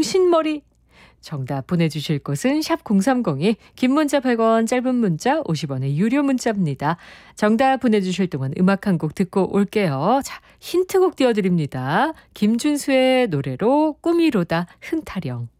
병신머리. 정답 보내주실 곳은 샵 0302, 긴 문자 100원, 짧은 문자 50원의 유료 문자입니다. 정답 보내주실 동안 음악 한 곡 듣고 올게요. 자, 힌트곡 띄워드립니다. 김준수의 노래로 꿈이로다 흥타령.